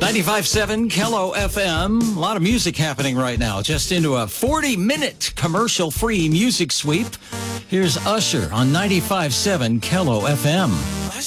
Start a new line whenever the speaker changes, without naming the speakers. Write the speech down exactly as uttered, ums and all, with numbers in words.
ninety-five point seven Kello F M. A lot of music happening right now. Just into a forty-minute commercial-free music sweep. Here's Usher on ninety-five point seven Kello F M.